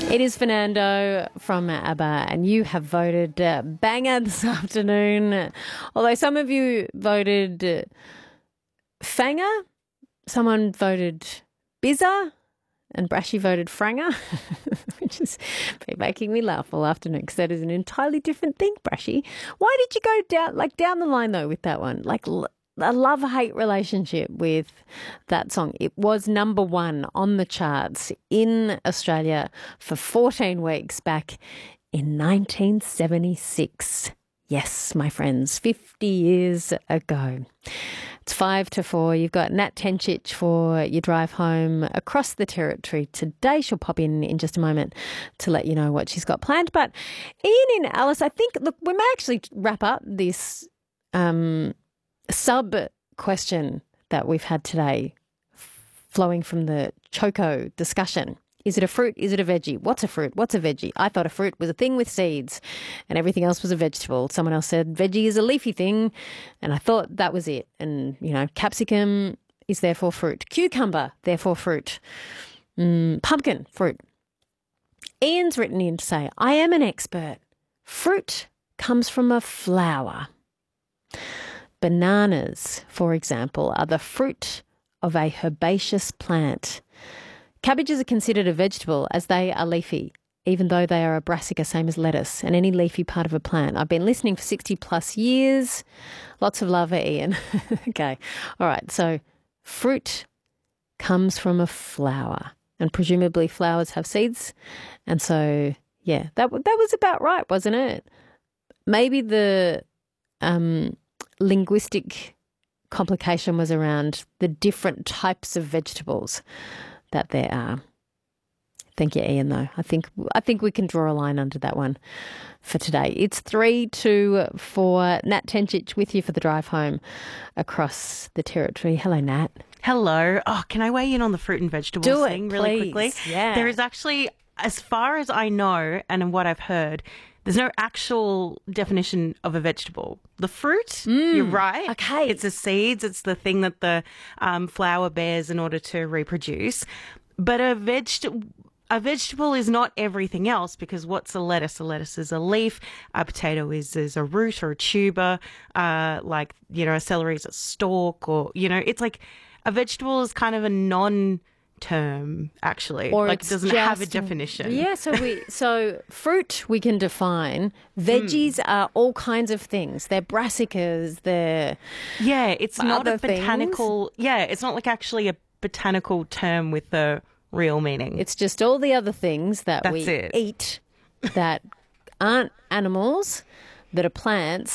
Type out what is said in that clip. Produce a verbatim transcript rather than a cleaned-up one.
It is Fernando from ABBA, and you have voted uh, banger this afternoon. Although some of you voted uh, fanger, someone voted bizzer, and Brashy voted franger, which is been making me laugh all afternoon because that is an entirely different thing, Brashy. Why did you go down like down the line though with that one? Like a love-hate relationship with that song. It was number one on the charts in Australia for fourteen weeks back in nineteen seventy-six. Yes, my friends, fifty years ago. It's five to four. You've got Nat Tencic for your drive home across the territory today. She'll pop in in just a moment to let you know what she's got planned. But Ian and Alice, I think, look, we may actually wrap up this um, sub question that we've had today flowing from the Choco discussion. Is it a fruit? Is it a veggie? What's a fruit? What's a veggie? I thought a fruit was a thing with seeds and everything else was a vegetable. Someone else said veggie is a leafy thing and I thought that was it. And, you know, capsicum is therefore fruit. Cucumber, therefore fruit. Mm, pumpkin, fruit. Ian's written in to say, I am an expert. Fruit comes from a flower. Bananas, for example, are the fruit of a herbaceous plant. Cabbages are considered a vegetable as they are leafy, even though they are a brassica, same as lettuce and any leafy part of a plant. I've been listening for sixty plus years. Lots of love, Ian. Okay. All right. So fruit comes from a flower and presumably flowers have seeds. And so, yeah, that, that was about right, wasn't it? Maybe the um, linguistic complication was around the different types of vegetables that there are. Thank you, Ian, though. I think I think we can draw a line under that one for today. It's three to four. Nat Tencic with you for the drive home across the territory. Hello, Nat. Hello. Oh, can I weigh in on the fruit and vegetables Do it, thing really please. quickly? Yeah. There is actually, as far as I know and what I've heard, there's no actual definition of a vegetable. The fruit, mm, you're right. Okay. It's the seeds. It's the thing that the um, flower bears in order to reproduce. But a vegetable... A vegetable is not everything else because what's a lettuce? A lettuce is a leaf. A potato is, is a root or a tuber. Uh, like, you know, a celery is a stalk or, you know, it's like a vegetable is kind of a non-term, actually. Or like it doesn't just, have a definition. Yeah, so we so fruit we can define. Veggies mm. are all kinds of things. They're brassicas, they're Yeah, it's not a botanical... things. Yeah, it's not like actually a botanical term with a real meaning. It's just all the other things that That's we it. eat that aren't animals, that are plants,